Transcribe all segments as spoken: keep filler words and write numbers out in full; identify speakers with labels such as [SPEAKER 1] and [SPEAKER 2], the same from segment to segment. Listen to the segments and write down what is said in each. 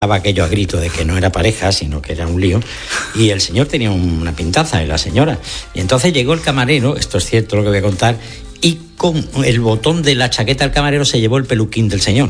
[SPEAKER 1] aquello a grito de que no era pareja, sino que era un lío, y el señor tenía una pintaza y la señora. Y entonces llegó el camarero, esto es cierto lo que voy a contar, y con el botón de la chaqueta del camarero se llevó el peluquín del señor.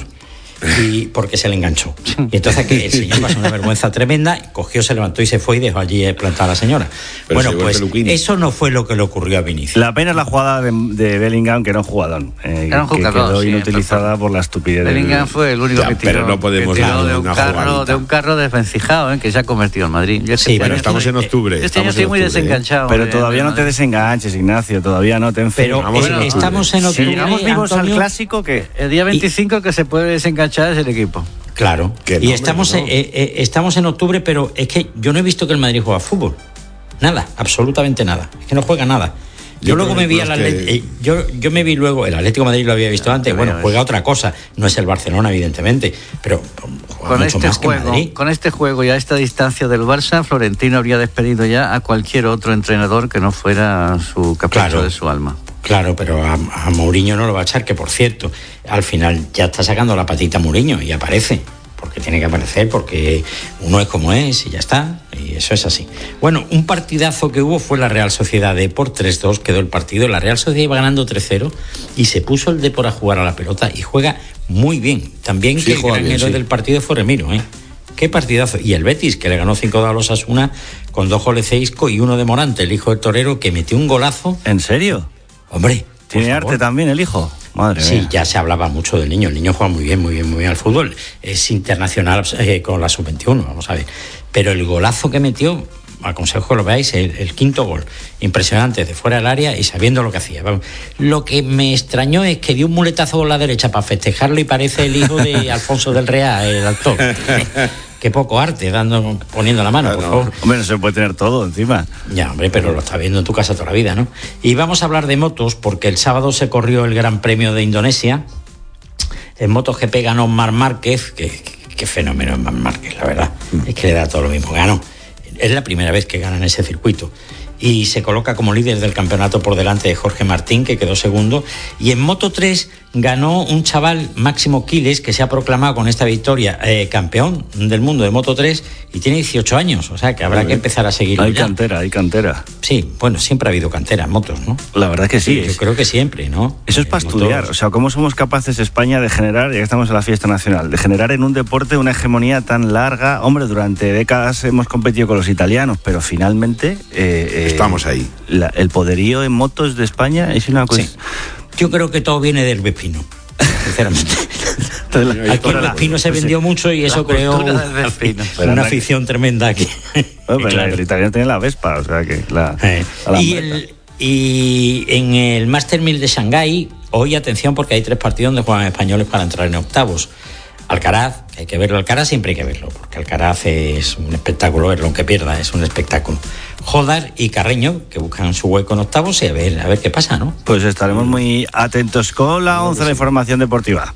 [SPEAKER 1] Y porque se le enganchó. Y entonces que el señor pasó una vergüenza tremenda, cogió, se levantó y se fue y dejó allí plantada a la señora. Pero bueno, pues eso no fue lo que le ocurrió a Vinicius.
[SPEAKER 2] La pena es la jugada de, de Bellingham, que era un jugadón, eh,
[SPEAKER 3] era un
[SPEAKER 2] que
[SPEAKER 3] jugador,
[SPEAKER 2] quedó
[SPEAKER 3] sí,
[SPEAKER 2] inutilizada por la estupidez.
[SPEAKER 3] Bellingham fue el único ya, que tiró,
[SPEAKER 4] pero no podemos
[SPEAKER 3] que tiró de, un
[SPEAKER 4] una
[SPEAKER 3] carro, de un carro desvencijado, eh, que se ha convertido en Madrid. Yo
[SPEAKER 4] sí, pero estamos en octubre.
[SPEAKER 3] Este año estoy muy desenganchado.
[SPEAKER 2] Pero todavía no te desenganches, Ignacio, todavía no te enfermes.
[SPEAKER 1] Pero bueno, en estamos en octubre.
[SPEAKER 2] Si llegamos vivos Antonio, al clásico, que
[SPEAKER 3] el día veinticinco y... que se puede desenganchar es el equipo.
[SPEAKER 1] Claro,
[SPEAKER 4] que no,
[SPEAKER 1] y estamos,
[SPEAKER 4] no.
[SPEAKER 1] eh, eh, estamos en octubre, pero es que yo no he visto que el Madrid juega fútbol. Nada, absolutamente nada. Es que no juega nada. Yo, yo luego me vi al Atlético, que... eh, yo, yo me vi luego, el Atlético de Madrid lo había visto ya, antes, bueno, juega otra cosa, no es el Barcelona, evidentemente, pero juega
[SPEAKER 3] con
[SPEAKER 1] mucho
[SPEAKER 3] este
[SPEAKER 1] más
[SPEAKER 3] juego,
[SPEAKER 1] que Madrid.
[SPEAKER 3] Con este juego y a esta distancia del Barça, Florentino habría despedido ya a cualquier otro entrenador que no fuera su capricho claro. de su alma.
[SPEAKER 1] Claro, pero a, a Mourinho no lo va a echar, que por cierto, al final ya está sacando la patita Mourinho y aparece, porque tiene que aparecer, porque uno es como es y ya está, y eso es así. Bueno, un partidazo que hubo fue la Real Sociedad Depor, tres dos quedó el partido, la Real Sociedad iba ganando tres cero y se puso el Depor a jugar a la pelota y juega muy bien, también sí, que el gran bien, héroe sí. del partido fue Remiro, ¿eh? Qué partidazo. Y el Betis, que le ganó cinco dos a los Osasuna con dos goles de Isco y uno de Morante, el hijo del torero, que metió un golazo.
[SPEAKER 2] ¿En serio?
[SPEAKER 1] Hombre,
[SPEAKER 2] ¿tiene arte también el hijo? Madre
[SPEAKER 1] sí,
[SPEAKER 2] mía.
[SPEAKER 1] Ya se hablaba mucho del niño. El niño juega muy bien, muy bien, muy bien al fútbol. Es internacional eh, con la sub veintiuno, vamos a ver. Pero el golazo que metió, aconsejo que lo veáis, el, el quinto gol, impresionante, de fuera del área y sabiendo lo que hacía. Vamos. Lo que me extrañó es que dio un muletazo con la derecha para festejarlo y parece el hijo de Alfonso del Real, el actor. Qué poco arte, dando, poniendo la mano,
[SPEAKER 2] ah,
[SPEAKER 1] por
[SPEAKER 2] no.
[SPEAKER 1] favor.
[SPEAKER 2] Hombre, no se puede tener todo encima.
[SPEAKER 1] Ya, hombre, pero lo está viendo en tu casa toda la vida, ¿no? Y vamos a hablar de motos, porque el sábado se corrió el Gran Premio de Indonesia. En MotoGP ganó Marc Márquez, que, que, que fenómeno es Marc Márquez, la verdad. Mm. Es que le da todo lo mismo, ganó. Es la primera vez que gana en ese circuito. Y se coloca como líder del campeonato por delante de Jorge Martín, que quedó segundo. Y en Moto tres ganó un chaval, Máximo Quiles, que se ha proclamado con esta victoria eh, campeón del mundo de Moto tres y tiene dieciocho años. O sea, que habrá que empezar a seguirlo.
[SPEAKER 2] Hay
[SPEAKER 1] ya.
[SPEAKER 2] cantera, hay cantera.
[SPEAKER 1] Sí, bueno, siempre ha habido cantera en motos, ¿no?
[SPEAKER 2] La verdad que sí.
[SPEAKER 1] sí yo creo que siempre, ¿no?
[SPEAKER 2] Eso es para estudiar. O sea, ¿cómo somos capaces España de generar, ya que estamos en la fiesta nacional, de generar en un deporte una hegemonía tan larga? Hombre, durante décadas hemos competido con los italianos, pero finalmente... Eh,
[SPEAKER 4] estamos ahí.
[SPEAKER 2] La, el poderío en motos de España es una cosa...
[SPEAKER 1] Sí. Yo creo que todo viene del Vespino, sinceramente. Aquí el Vespino se vendió mucho y eso creó una, una afición tremenda aquí.
[SPEAKER 2] Bueno, pero claro. El italiano tiene la Vespa, o sea que la...
[SPEAKER 1] Eh. la y, el, y en el Master mil de Shanghái, hoy atención porque hay tres partidos donde juegan españoles para entrar en octavos. Alcaraz, hay que verlo, Alcaraz siempre hay que verlo, porque Alcaraz es un espectáculo verlo, aunque pierda, es un espectáculo. Jodar y Carreño, que buscan su hueco en octavos y a ver, a ver qué pasa, ¿no?
[SPEAKER 2] Pues estaremos muy atentos con la once de la información deportiva.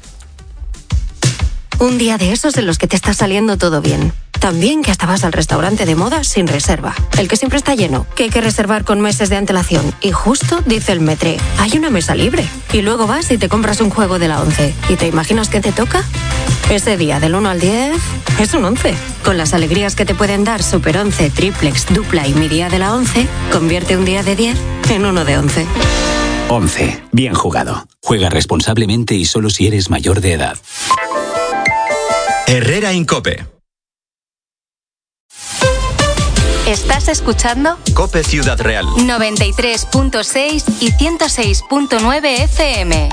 [SPEAKER 5] Un día de esos en los que te está saliendo todo bien. También que hasta vas al restaurante de moda sin reserva. El que siempre está lleno, que hay que reservar con meses de antelación. Y justo dice el Metre, hay una mesa libre. Y luego vas y te compras un juego de la once. ¿Y te imaginas qué te toca? Ese día del uno al diez es un once. Con las alegrías que te pueden dar Super once, Triplex, Dupla y Mi Día de la once, convierte un día de diez en uno de once.
[SPEAKER 6] once. Bien jugado. Juega responsablemente y solo si eres mayor de edad.
[SPEAKER 7] Herrera Incope.
[SPEAKER 8] ¿Estás escuchando?
[SPEAKER 7] Cope Ciudad Real.
[SPEAKER 8] noventa y tres punto seis y ciento seis punto nueve F M.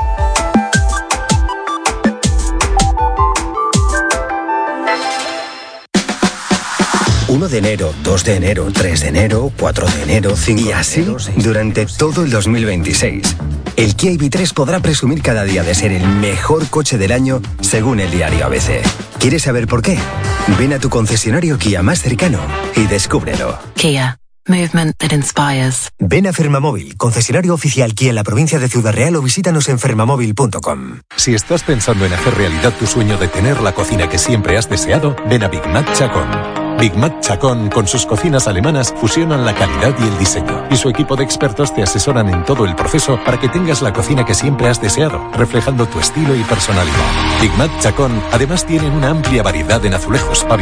[SPEAKER 9] uno de enero, dos de enero, tres de enero, cuatro de enero, cinco y así durante todo el dos mil veintiséis. El Kia I V tres podrá presumir cada día de ser el mejor coche del año según el diario A B C. ¿Quieres saber por qué? Ven a tu concesionario Kia más cercano y descúbrelo.
[SPEAKER 10] Kia. Movement that inspires.
[SPEAKER 9] Ven a Fermamóvil, concesionario oficial Kia en la provincia de Ciudad Real o visítanos en fermamóvil punto com.
[SPEAKER 11] Si estás pensando en hacer realidad tu sueño de tener la cocina que siempre has deseado, ven a Big Mac Chacón.
[SPEAKER 4] Big Mac Chacón, con sus cocinas alemanas, fusionan la calidad y el diseño. Y su equipo de expertos te asesoran en todo el proceso para que tengas la cocina que siempre has deseado, reflejando tu estilo y personalidad. Big Mac Chacón además tienen una amplia variedad en azulejos,